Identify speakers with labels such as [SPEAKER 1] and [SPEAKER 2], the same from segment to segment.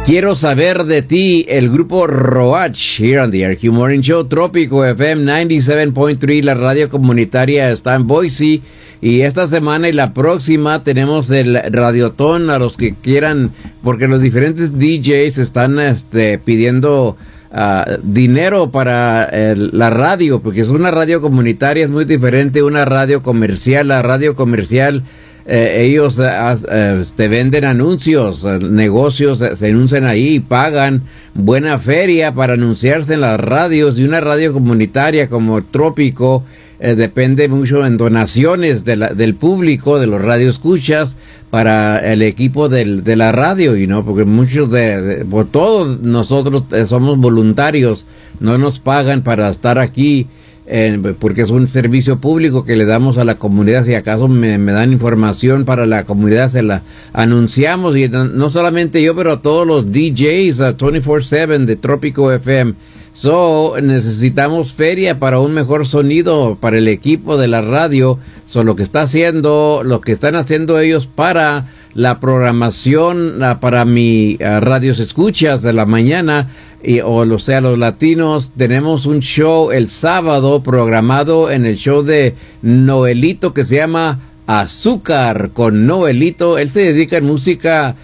[SPEAKER 1] Quiero saber de ti, el grupo Roach, here on the RQ Morning Show, Trópico FM 97.3, la radio comunitaria está en Boise, y esta semana y la próxima tenemos el Radiotón a los que quieran, porque los diferentes DJs están pidiendo dinero para la radio, porque es una radio comunitaria, es muy diferente una radio comercial. La radio comercial, ellos venden anuncios, negocios se anuncian ahí y pagan buena feria para anunciarse en las radios, y una radio comunitaria como Trópico depende mucho en donaciones del público, de los radioescuchas, para el equipo de la radio, porque muchos por todos nosotros somos voluntarios, no nos pagan para estar aquí, porque es un servicio público que le damos a la comunidad. Si acaso me dan información para la comunidad, se la anunciamos, y no solamente yo, pero todos los DJs 24/7 de Trópico FM. Necesitamos feria para un mejor sonido para el equipo de la radio. Lo que están haciendo ellos para la programación, para mi radios escuchas de la mañana, los latinos, tenemos un show el sábado programado en el show de Noelito que se llama Azúcar con Noelito. Él se dedica a música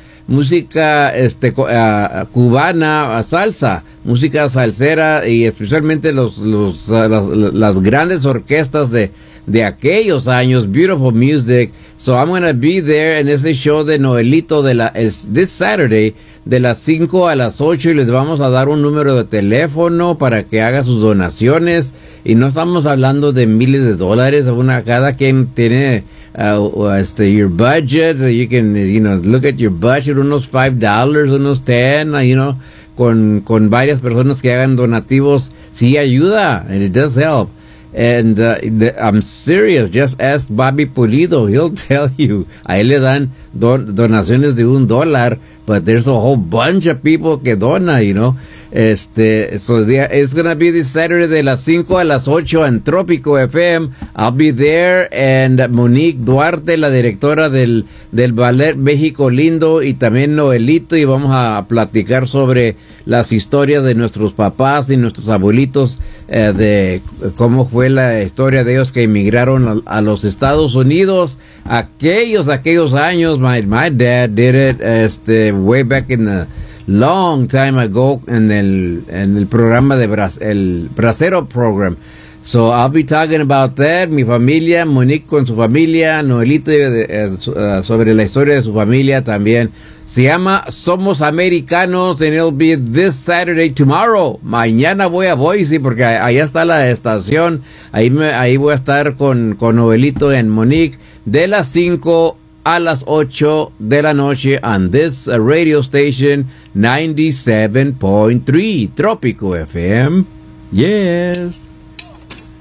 [SPEAKER 1] cubana, salsa, música salsera, y especialmente las grandes orquestas de aquellos años, beautiful music. So I'm gonna be there en ese show de Noelito this Saturday de las 5 a las 8, y les vamos a dar un número de teléfono para que haga sus donaciones, y no estamos hablando de miles de dólares. Cada quien tiene your budget, so you can look at your budget, unos $5, unos 10, con varias personas que hagan donativos, sí ayuda, and it does help. And I'm serious, just ask Bobby Pulido, he'll tell you. A él le dan donaciones de $1, but there's a whole bunch of people que dona, So it's gonna be this Saturday de las 5 a las 8 en Trópico FM. I'll be there, and Monique Duarte, la directora del Ballet México Lindo, y también Noelito, y vamos a platicar sobre las historias de nuestros papás y nuestros abuelitos, de cómo fue la historia de ellos que emigraron a los Estados Unidos. Aquellos años, my dad did it, way back in the long time ago, en el programa el Bracero Program. So I'll be talking about that. Mi familia, Monique con su familia, Noelito sobre la historia de su familia también. Se llama Somos Americanos, and it'll be this Saturday. Tomorrow, mañana voy a Boise, porque allá está la estación. Ahí voy a estar con Noelito en Monique de las 5 a las 8 de la noche on this radio station 97.3 Trópico FM. Yes.